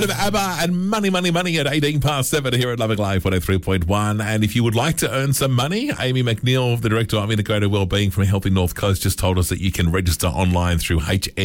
bit of ABBA and money at 18 past 7 here at Loving Life 103.1. And if you would like to earn some money, Amy McNeil, the Director of Integrated Wellbeing from Healthy North Coast, just told us that you can register online through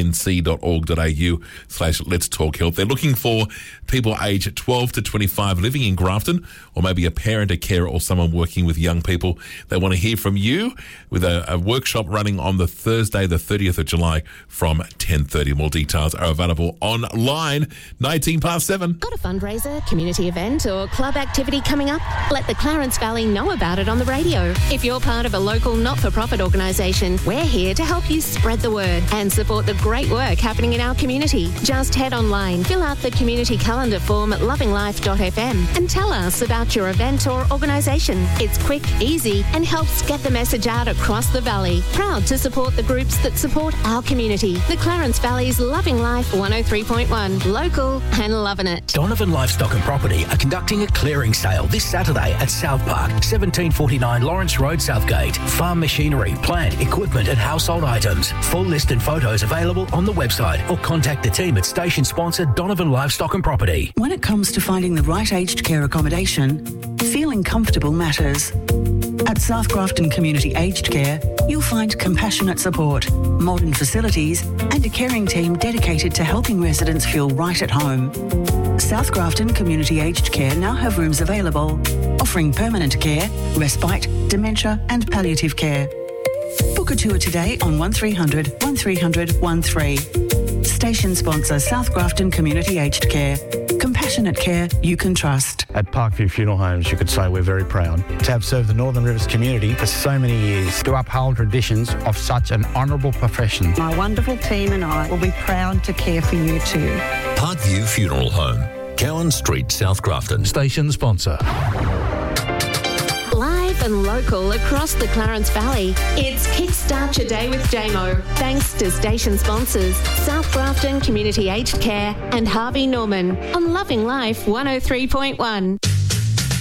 hnc.org.au/Let's Talk Health. They're looking for people aged 12 to 25 living in Grafton, or maybe a parent, a carer, or someone working with young people. They want to hear from you with a workshop running on the Thursday, the 30th of July from 10:30. More details are available online. 19 past 7. Got a fundraiser, community event or club activity coming up? Let the Clarence Valley know about it on the radio. If you're part of a local not-for-profit organisation, we're here to help you spread the word and support the great work happening in our community. Just head online, fill out the community calendar form at lovinglife.fm and tell us about your event or organisation. It's quick, easy and helps get the message out across the valley. Proud to support the groups that support our community. The Clarence Valley's Loving Life 103.1. Local and loving it. Donovan Livestock and Property are conducting a clearing sale this Saturday at South Park, 1749 Lawrence Road, Southgate. Farm machinery, plant, equipment and household items. Full list and photos available on the website or contact the team at station sponsor Donovan Livestock and Property. When it comes to finding the right aged care accommodation, feeling comfortable matters. At South Grafton Community Aged Care, you'll find compassionate support, modern facilities and a caring team dedicated to helping residents feel right at home. South Grafton Community Aged Care now have rooms available, offering permanent care, respite, dementia and palliative care. Book a tour today on 1300 1300 13. Station sponsor South Grafton Community Aged Care. Compassionate care you can trust. At Parkview Funeral Homes, you could say we're very proud to have served the Northern Rivers community for so many years, to uphold traditions of such an honourable profession. My wonderful team and I will be proud to care for you too. Parkview Funeral Home, Cowan Street, South Grafton. Station sponsor. Live and local across the Clarence Valley, it's Kickstart Your Day with JMO. Thanks to station sponsors South Grafton Community Aged Care and Harvey Norman on Loving Life 103.1.